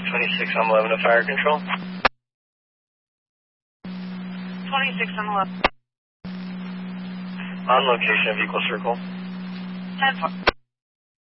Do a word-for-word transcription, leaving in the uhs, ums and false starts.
twenty-six on eleven to fire control. twenty-six on eleven. On location of Equal Circle. ten four.